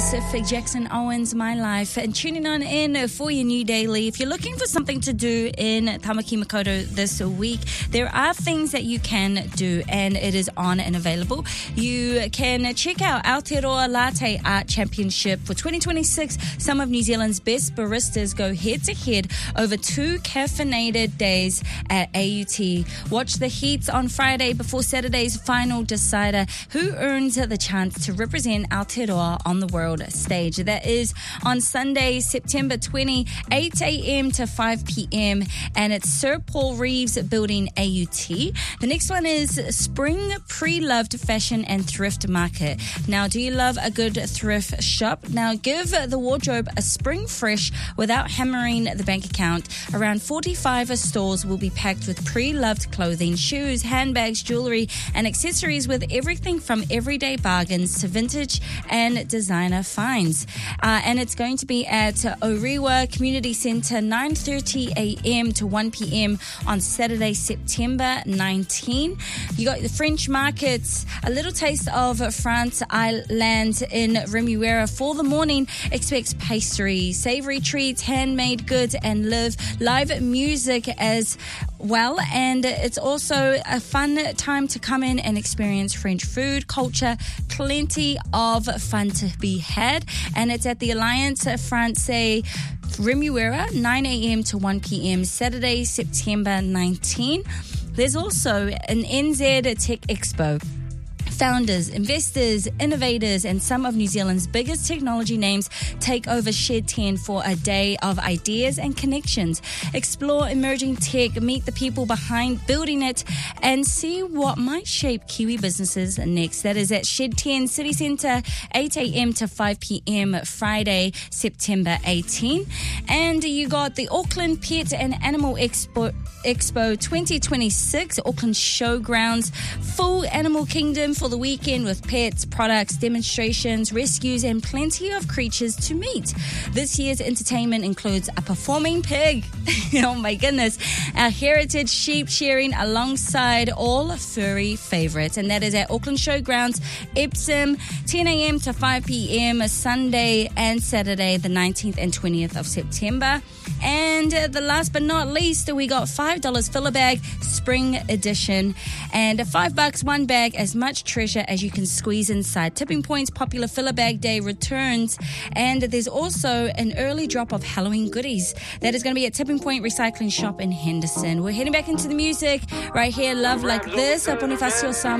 Pacific, Jackson Owens, My Life, and tuning on in for your new daily. If you're looking for something to do in Tamaki Makaurau this week, there are things that you can do, and it is on and available. You can check out Aotearoa Latte Art Championship for 2026. Some of New Zealand's best baristas go head-to-head over 2 caffeinated days at AUT. Watch the heats on Friday before Saturday's final decider, who earns the chance to represent Aotearoa on the world stage. That is on Sunday, September 20, 8 a.m. to 5 p.m. and it's Sir Paul Reeves Building, AUT. The next one is Spring Pre-Loved Fashion and Thrift Market. Now, do you love a good thrift shop? Now, give the wardrobe a spring fresh without hammering the bank account. Around 45 stores will be packed with pre-loved clothing, shoes, handbags, jewelry, and accessories, with everything from everyday bargains to vintage and designer finds. And it's going to be at Orewa Community Centre, 9:30 a.m. to 1 p.m. on Saturday, September 19. You got the French markets, a little taste of France Island in Remuera for the morning. Expects pastry, savoury treats, handmade goods, and live music as well. And it's also a fun time to come in and experience French food, culture, plenty of fun to be had. And it's at the Alliance Française Remuera, 9 a.m. to 1 p.m. Saturday, September 19. There's also an NZ Tech Expo. Founders, investors, innovators, and some of New Zealand's biggest technology names take over Shed 10 for a day of ideas and connections. Explore emerging tech, meet the people behind building it, and see what might shape Kiwi businesses next. That is at Shed 10 City Centre, 8 a.m. to 5 p.m. Friday, September 18. And you got the Auckland Pet and Animal Expo 2026, Auckland Showgrounds, full animal kingdom for the weekend with pets, products, demonstrations, rescues, and plenty of creatures to meet. This year's entertainment includes a performing pig, oh my goodness, our heritage sheep sharing alongside all furry favourites, and that is at Auckland Showgrounds, Epsom, 10 a.m. to 5 p.m. Sunday and Saturday, the 19th and 20th of September. And the last but not least, we got $5 filler bag spring edition, and $5 one bag, as much treasure as you can squeeze inside. Tipping Point's popular filler bag day returns, and there's also an early drop of Halloween goodies that is going to be at Tipping Point Recycling Shop in Henderson. We're heading back into the music right here. Love Like This, Bonifacio Sam.